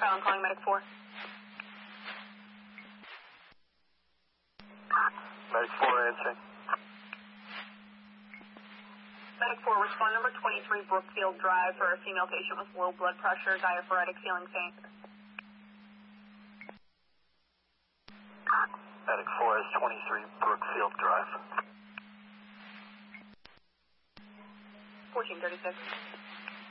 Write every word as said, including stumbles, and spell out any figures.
Trial, I'm calling Medic four. Medic four answering. Medic four, respond number twenty-three Brookfield Drive for a female patient with low blood pressure, diaphoretic, feeling faint. Medic four is twenty-three Brookfield Drive. fourteen thirty-six.